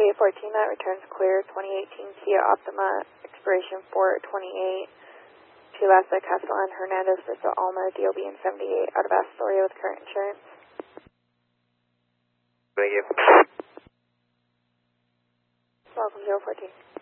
0814, that returns clear. 2018 Kia Optima, expiration 4/28. Tulasa, Castellan, Hernandez, Vista Alma, DOB in 78, out of Astoria with current insurance. Thank you. Welcome, 014.